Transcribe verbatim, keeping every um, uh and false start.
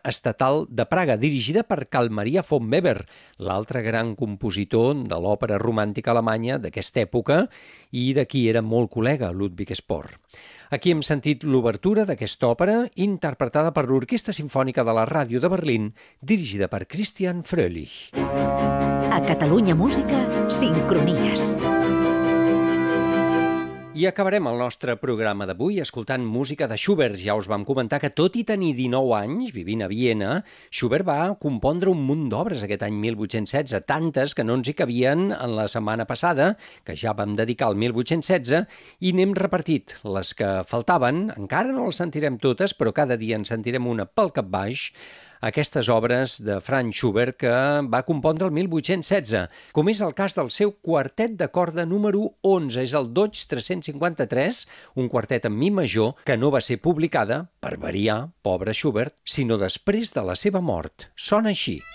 Estatal de Praga, dirigida per Carl Maria von Weber, l'altre gran compositor de l'òpera romàntica alemanya d'aquesta època i de qui era molt col·lega, Ludwig Spohr. Aquí hem sentit l'obertura d'aquesta òpera, interpretada per l'Orquestra Simfònica de la Ràdio de Berlín, dirigida per Christian Fröhlich. A Catalunya Música, Sincronies. I acabarem el nostre programa d'avui escoltant música de Schubert. Ja us vam comentar que, tot i tenir dinou anys, vivint a Viena, Schubert va compondre un munt d'obres aquest any mil vuit-cents setze, tantes que no ens hi cabien en la setmana passada, que ja vam dedicar al mil vuit-cents setze, i n'hem repartit les que faltaven. Encara no les sentirem totes, però cada dia en sentirem una pel cap baix, aquestes obres de Franz Schubert que va compondre el mil vuit-cents setze, com és el cas del seu quartet de corda número onze, és el Deutsch tres-cents cinquanta-tres, un quartet en mi major que no va ser publicada, per variar, pobre Schubert, sinó després de la seva mort. Sona així.